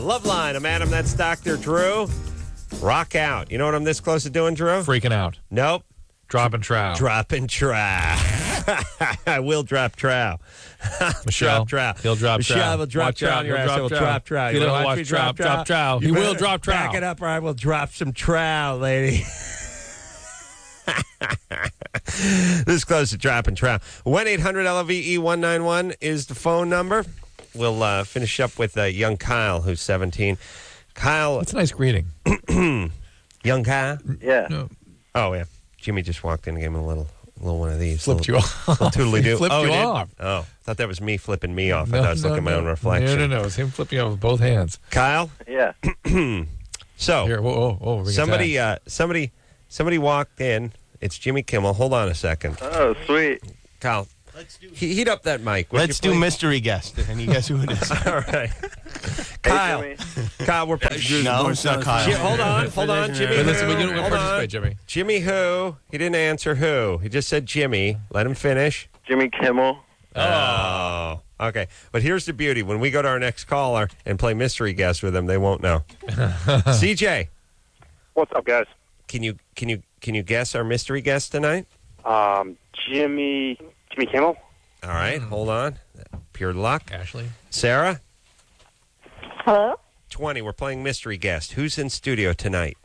Loveline. I'm Adam. That's Dr. Drew. Rock out. You know what I'm this close to doing, Drew? Freaking out. Nope. Dropping trow. Dropping trow. I will drop trow. Michelle. Drop trow. He'll drop trow. Michelle will drop Watch trow out. on your He'll ass. I will drop trow. You wanna don't watch me trow. Drop trow. You He will better drop trow. Back it up or I will drop some trow, lady. This close to dropping trow. 1-800-LOVE-191 is the phone number. We'll finish up with young Kyle, who's 17. Kyle. That's a nice greeting. Young Kyle? Yeah. No. Oh, yeah. Jimmy just walked in and gave him a little one of these. Flipped you off. Little toodly-doo. He flipped you he did? off. Oh, thought that was me flipping me off. I thought I was looking at my own reflection. No. It was him flipping you off with both hands. Kyle? Yeah. So, Here, whoa. somebody walked in. It's Jimmy Kimmel. Hold on a second. Oh, sweet. Kyle, heat up that mic. would Let's you do please? mystery guest, and you guess who it is. All right. Hey, Kyle, we're No, it's not Kyle. Hold on, Jimmy. Hey, listen, we who? don't Hold participate, on. Jimmy. Jimmy who? He didn't answer who. He just said Jimmy. Let him finish. Jimmy Kimmel. Oh. Okay. But here's the beauty. When we go to our next caller and play mystery guest with them, they won't know. CJ, What's up, guys? can you guess our mystery guest tonight? Jimmy Kimmel. All right, hold on. Pure luck. Ashley. Sarah, Hello? 20. We're playing mystery guest. Who's in studio tonight?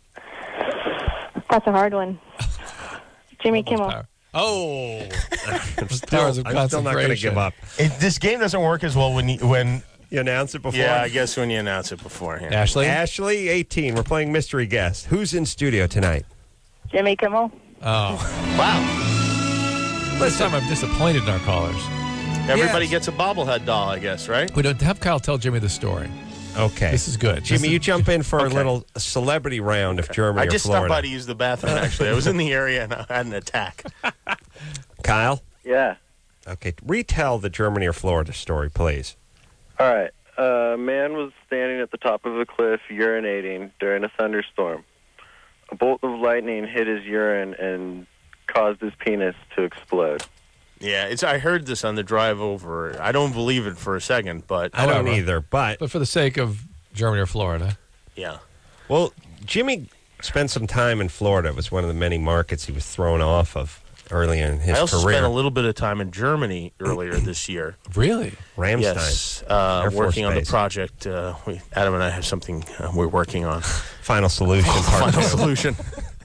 That's a hard one. Jimmy Kimmel. Power. Oh. I'm Powers of still not going to concentration. give up. This game doesn't work as well when You announced it before? yeah, I guess when you announce it beforehand. Ashley. Ashley, 18. We're playing mystery guest. Who's in studio tonight? Jimmy Kimmel. Oh. Wow. This time I'm disappointed in our callers. Everybody Yes. gets a bobblehead doll, I guess, right? We don't have Kyle tell Jimmy the story. Okay. This is good. Jimmy, you jump in for a Okay. little celebrity round of Germany I just or Florida. stopped by to use the bathroom, actually. I was in the area and I had an attack. Kyle? Yeah. Okay. Retell the Germany or Florida story, please. All right. A man was standing at the top of a cliff urinating during a thunderstorm. A bolt of lightning hit his urine and caused his penis to explode. Yeah, I heard this on the drive over. I don't believe it for a second, but I don't However. either, but, But for the sake of Germany or Florida. yeah. well, Jimmy spent some time in Florida. It was one of the many markets he was thrown off of early in his I also career. spent a little bit of time in Germany earlier this year. Really? Ramstein. Yes, Air Force working on the Base. project. Adam and I have something we're working on. Final Solution Part Final 2. solution.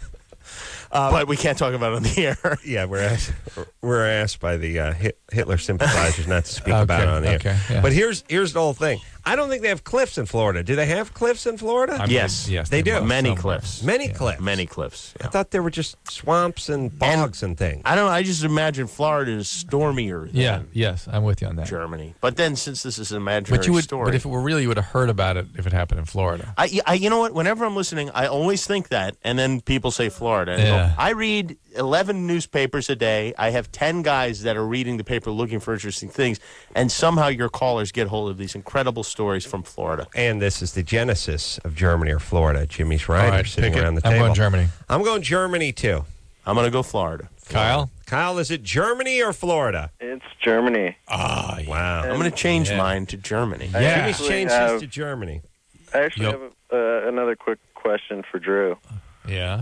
But we can't talk about it on the air. Yeah, we're asked by the Hitler sympathizers not to speak about it on the air. Okay, yeah. But here's the whole thing. I don't think they have cliffs in Florida. Do they have cliffs in Florida? Yes. Yes, They do. must Many somewhere. cliffs. Many cliffs. Many cliffs. I thought they were just swamps and bogs and things. I just imagine Florida is stormier than Yeah, yes, I'm with you on that. Germany. But then since this is an imaginary But story. but if it were real, you would have heard about it if it happened in Florida. You know what? Whenever I'm listening, I always think that, and then people say Florida. And Yeah. I read 11 newspapers a day. I have 10 guys that are reading the paper looking for interesting things, and somehow your callers get hold of these incredible stories from Florida. And this is the genesis of Germany or Florida. Jimmy's right. All They're right, sitting pick it. around the I'm table. going Germany. I'm going Germany, too. I'm going to go Florida. Kyle? Kyle, is it Germany or Florida? It's Germany. Ah, yeah. Wow. I'm going to change Yeah. mine to Germany. I Yeah. Jimmy's actually changed have- his to Germany. I actually Yep. have another quick question for Drew. Yeah.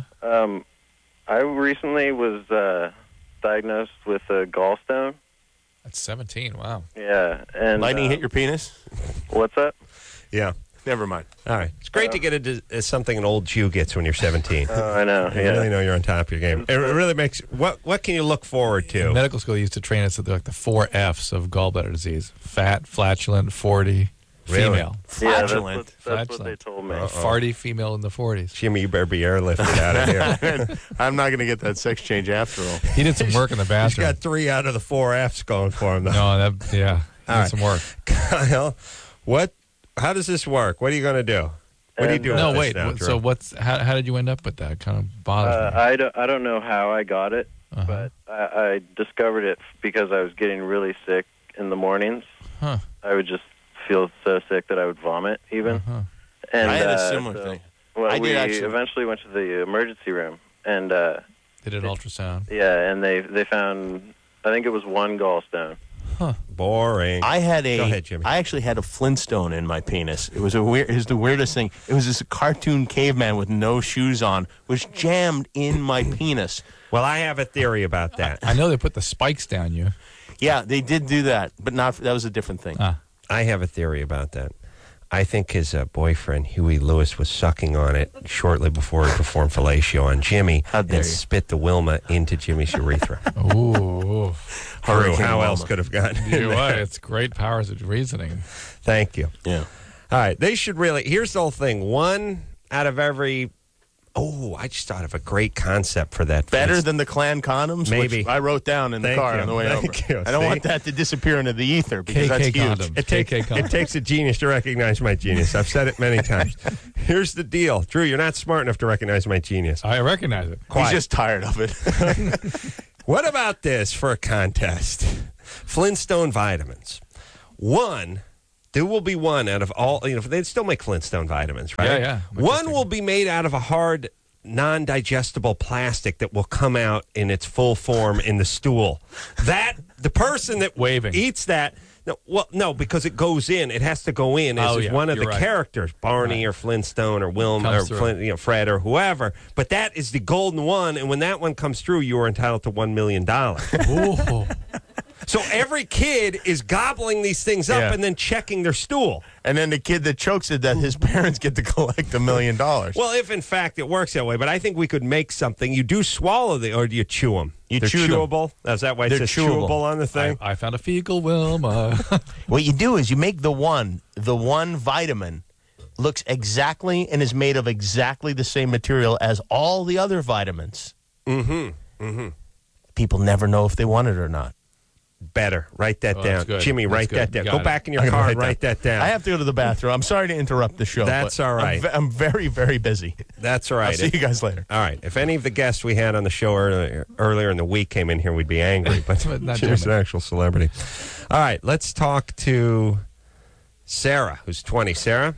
I recently was diagnosed with a gallstone. That's 17. Wow. Yeah, and Lightning hit your penis? what's up? Yeah. Never mind. All right. It's great to get into something an old Jew gets when you're 17. Oh, I know. You Yeah. really know you're on top of your game. It really makes... What can you look forward to? Medical school used to train us at like the 4 F's of gallbladder disease: fat, flatulent, 40, Really? female. Yeah, that's Flatulent. what they told me. Farty female in the 40s. Jimmy, you better be airlifted out of here. I'm not going to get that sex change after all. He did some work in the He's bathroom. got 3 out of the 4 F's going for him, though. No, that yeah, he All did right. some work. Kyle, how does this work? What are you going to do? What are you And, doing No, with this wait. now, So Drew? how did you end up with that? Kind of bothers me. I don't know how I got it, Uh-huh. but I discovered it because I was getting really sick in the mornings. Huh. I would just feel so sick that I would vomit even. Uh-huh. And I had a similar thing. Well, I did we actually. eventually went to the emergency room, and They did ultrasound. yeah, and they found, I think it was one gallstone. Boring. I had Go ahead, Jimmy. I actually had a Flintstone in my penis. It was the weirdest thing. It was this cartoon caveman with no shoes on, was jammed in my penis. Well, I have a theory about that. I know they put the spikes down you. Yeah, they did do that, but that was a different thing. I have a theory about that. I think his boyfriend, Huey Lewis, was sucking on it shortly before he performed fellatio on Jimmy dare you. and spit the Wilma into Jimmy's urethra. Ooh. True. Hurricane How Wilma. else could have gotten in You're there? right. It's great powers of reasoning. Thank you. Yeah. All right. They should really. Here's the whole thing. One out of every. Oh, I just thought of a great concept for that. Better than the Klan condoms, Maybe. which I wrote down in the Thank car you. on the way Thank over. you. I don't See? want that to disappear into the ether because that's KK huge. condoms. It KK takes a genius to recognize my genius. I've said it many times. Here's the deal. Drew, you're not smart enough to recognize my genius. I recognize it. He's Quiet. just tired of it. What about this for a contest? Flintstone vitamins. There will be one out of all, they still make Flintstone vitamins, right? Yeah. One will be made out of a hard, non-digestible plastic that will come out in its full form in the stool. The person that Waving. eats that, no, because it goes in. It has to go in as Oh, yeah, one of the you're right. characters, Barney Right. or Flintstone or Wilma or Comes through. Fred or whoever. But that is the golden one, and when that one comes through, you are entitled to $1 million. Ooh. So every kid is gobbling these things up Yeah. and then checking their stool. And then the kid that chokes to death, his parents get to collect $1 million. Well, if in fact it works that way, but I think we could make something. You do swallow or do you chew them? You They're chew them. chewable? Is that why it They're says chewable. chewable on the thing? I found a fecal Wilma. What you do is you make the one vitamin looks exactly and is made of exactly the same material as all the other vitamins. People never know if they want it or not. Better. Write that Oh, down. that's good. Jimmy, That's write good. that down. You Go got back it. in your I'm gonna car and write that down. I have to go to the bathroom. I'm sorry to interrupt the show. That's but all right. I'm very, very busy. That's all I'll right. see you guys later. All right. If any of the guests we had on the show earlier in the week came in here, we'd be angry. But But not Jimmy's an Jimmy. actual celebrity. All right. Let's talk to Sarah, who's 20. Sarah,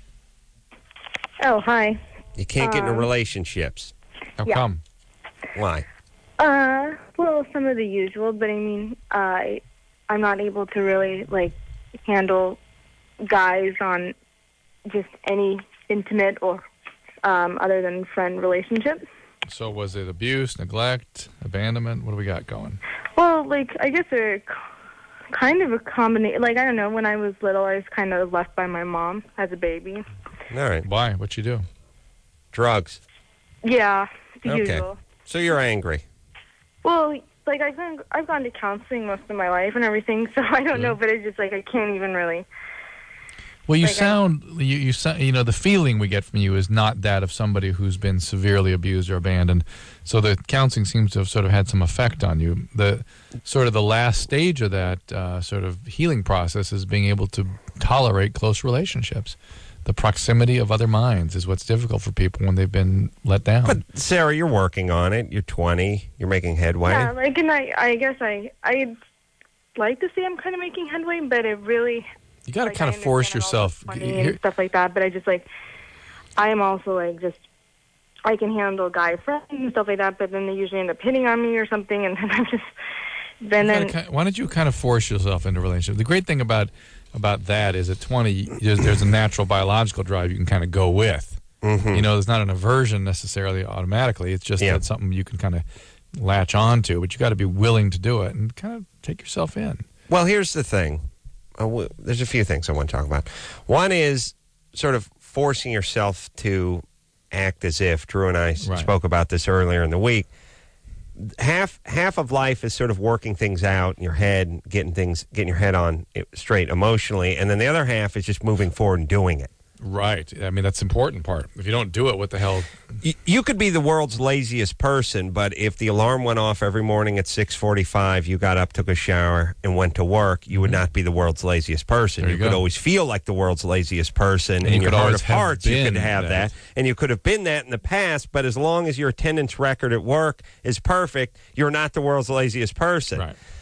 Oh, hi. you can't get into relationships. How Yeah. come? Why? Well, some of the usual, but I mean, I'm not able to really, handle guys on just any intimate or other than friend relationships. So was it abuse, neglect, abandonment? What do we got going? Well, I guess they're kind of a combination. I don't know, when I was little, I was kind of left by my mom as a baby. All right. Why? What'd you do? Drugs. Yeah, the Okay. usual. So you're angry. Well, I've gone to counseling most of my life and everything, so I don't know, but it's just I can't even really. Well, you Like, sound, you sound, the feeling we get from you is not that of somebody who's been severely abused or abandoned. So the counseling seems to have sort of had some effect on you. The sort of the last stage of that sort of healing process is being able to tolerate close relationships. The proximity of other minds is what's difficult for people when they've been let down. But Sarah, you're working on it. You're 20. You're making headway. Yeah, and I guess I'd like to say I'm kind of making headway, but it really. you got to I kind of force understand it all yourself. looks funny and stuff like that, but I just I am also I can handle guy friends and stuff like that, but then they usually end up hitting on me or something, and then I'm just Why don't you kind of force yourself into a relationship? The great thing about that is at 20, there's a natural biological drive you can kind of go with. Mm-hmm. There's not an aversion necessarily automatically. It's just that something you can kind of latch on to, but you got to be willing to do it and kind of take yourself in. Well, here's the thing. There's a few things I want to talk about. One is sort of forcing yourself to act as if. Drew and I spoke about this earlier in the week. Half of life is sort of working things out in your head, getting your head on straight emotionally, and then the other half is just moving forward and doing it. Right. I mean, that's the important part. If you don't do it, what the hell? You could be the world's laziest person, but if the alarm went off every morning at 6:45, you got up, took a shower, and went to work, you would not be the world's laziest person. There You you could go. always feel like the world's laziest person. And In you your could heart always of have hearts, you could been have that. And you could have been that in the past, but as long as your attendance record at work is perfect, you're not the world's laziest person. Right.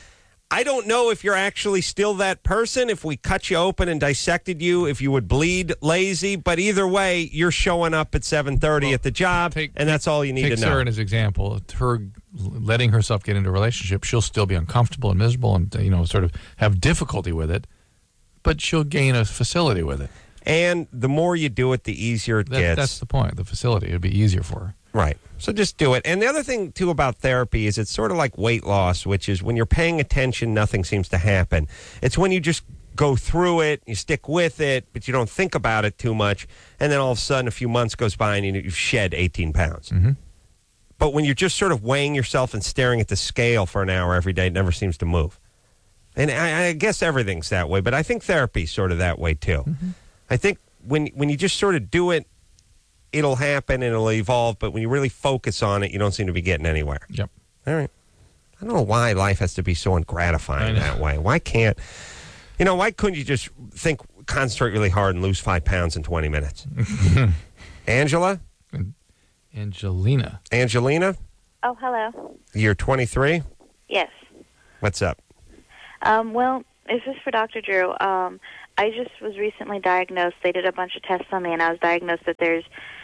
I don't know if you're actually still that person, if we cut you open and dissected you, if you would bleed lazy. But either way, you're showing up at 7:30 at the job, and that's all you need to know. Take Sarah as an example. Her letting herself get into a relationship, she'll still be uncomfortable and miserable and, sort of have difficulty with it, but she'll gain a facility with it. And the more you do it, the easier it gets. That's the point. The facility. It'll be easier for her. Right. So just do it. And the other thing, too, about therapy is it's sort of like weight loss, which is when you're paying attention, nothing seems to happen. It's when you just go through it, you stick with it, but you don't think about it too much, and then all of a sudden a few months goes by and you've shed 18 pounds. Mm-hmm. But when you're just sort of weighing yourself and staring at the scale for an hour every day, it never seems to move. And I guess everything's that way, but I think therapy's sort of that way, too. Mm-hmm. I think when you just sort of do it, it'll happen and it'll evolve, but when you really focus on it, you don't seem to be getting anywhere. Yep. All right. I don't know why life has to be so ungratifying that way. Why couldn't you just concentrate really hard and lose 5 pounds in 20 minutes? Angela? Angelina. Angelina? Oh, hello. You're 23? Yes. What's up? Well, this is for Dr. Drew. I just was recently diagnosed. They did a bunch of tests on me, and I was diagnosed that there's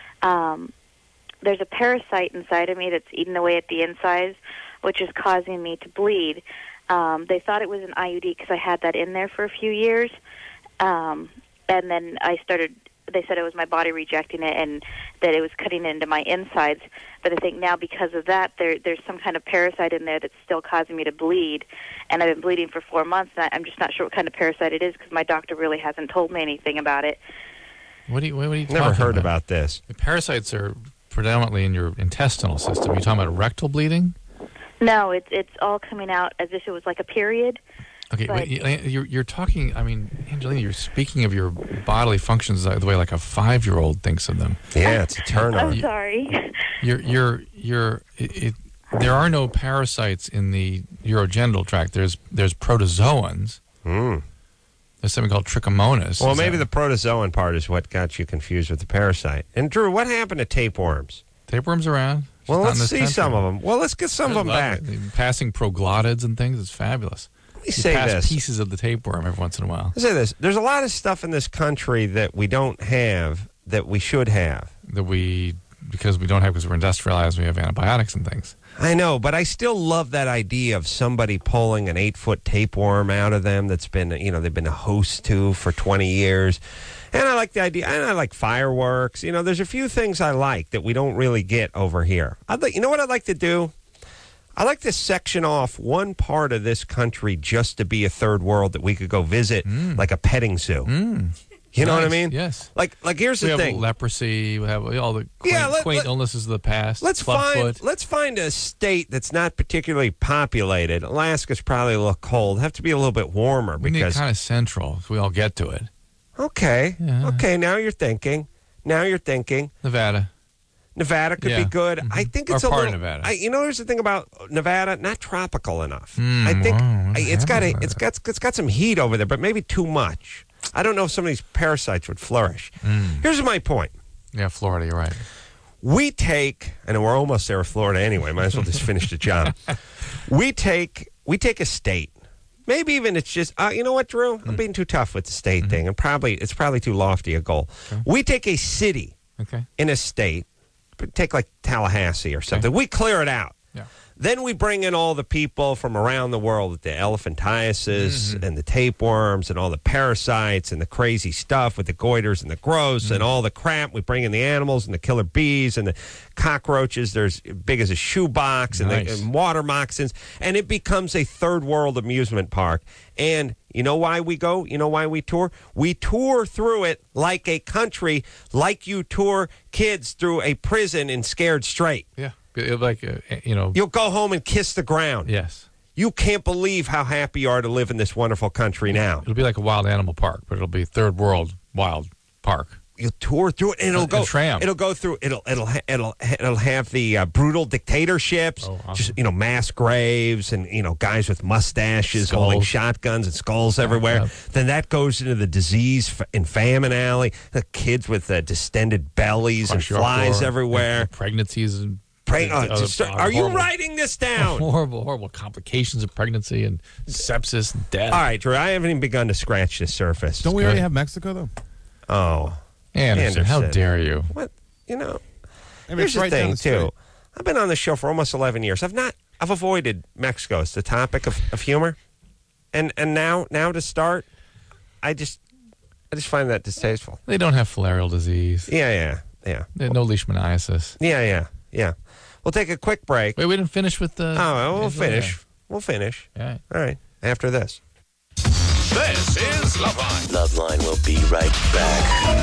a parasite inside of me that's eating away at the insides, which is causing me to bleed. They thought it was an IUD because I had that in there for a few years, and then they said it was my body rejecting it and that it was cutting into my insides. But I think now because of that, there's some kind of parasite in there that's still causing me to bleed. And I've been bleeding for 4 months, and I'm just not sure what kind of parasite it is because my doctor really hasn't told me anything about it. What are you talking Never heard about this. The parasites are predominantly in your intestinal system. Are you talking about rectal bleeding? No, it's all coming out as if it was like a period. Okay, but you're talking, Angelina, you're speaking of your bodily functions the way like a 5-year-old thinks of them. Yeah, it's a turn on. I'm sorry. There are no parasites in the urogenital tract. There's protozoans. There's something called trichomonas. Well, maybe the protozoan part is what got you confused with the parasite. And Drew, what happened to tapeworms? Tapeworms around? Well, let's see some of them. Well, let's get some of them back. Passing proglottids and things, it's fabulous. Let me say this. Pieces of the tapeworm every once in a while. Let me say this. There's a lot of stuff in this country that we don't have that we should have. Because we don't have, because we're industrialized, we have antibiotics and things. I know, but I still love that idea of somebody pulling an 8-foot tapeworm out of them that's been, they've been a host to for 20 years. And I like the idea, and I like fireworks. There's a few things I like that we don't really get over here. You know what I'd like to do? I like to section off one part of this country just to be a third world that we could go visit, like a petting zoo. You know what I mean? Yes. Like here's the thing. We have leprosy. We have all the quaint illnesses of the past. Let's find a state that's not particularly populated. Alaska's probably a little cold. Have to be a little bit warmer. We need kind of central so we all get to it. Okay. Yeah. Okay, now you're thinking. Nevada could be good. Mm-hmm. I think it's or a part little. Of Nevada. Here's the thing about Nevada, not tropical enough. I think it's got some heat over there, but maybe too much. I don't know if some of these parasites would flourish. Here's my point. Yeah, Florida, you're right. We take, and we're almost there with Florida anyway. Might as well just finish the job. We take a state. Maybe even it's just, you know what, Drew? I'm being too tough with the state thing, and it's probably too lofty a goal. Okay. We take a city in a state, take like Tallahassee or something. We clear it out. Yeah. Then we bring in all the people from around the world with the elephantiasis and the tapeworms and all the parasites and the crazy stuff with the goiters and the growths and all the crap. We bring in the animals and the killer bees and the cockroaches. There's big as a shoebox and water moccasins. And it becomes a third world amusement park. And you know why we go? You know why we tour? We tour through it like a country, like you tour kids through a prison in Scared Straight. Yeah. Like, You'll go home and kiss the ground. Yes. You can't believe how happy you are to live in this wonderful country now. It'll be like a wild animal park, but it'll be third world wild park. You'll tour through it, and it'll go. Tram. It'll go through. It'll have the brutal dictatorships, awesome. Just mass graves, and guys with mustaches holding shotguns and skulls everywhere. Yeah. Then that goes into the disease and famine alley. The kids with distended bellies and flies everywhere. Pregnancies and Are you writing this down? Horrible complications of pregnancy and sepsis and death. All right, Drew, I haven't even begun to scratch the surface. Don't we already have Mexico, though? Oh. Anderson, how dare you? What? You know, Here's the thing, too. I've been on the show for almost 11 years. I've avoided Mexico as the topic of humor. And now to start, I just find that distasteful. They don't have filarial disease. Yeah. They have no leishmaniasis. Yeah. We'll take a quick break. Wait, we didn't finish with the... we'll finish. We'll finish. All right. After this. This is Loveline. Loveline will be right back.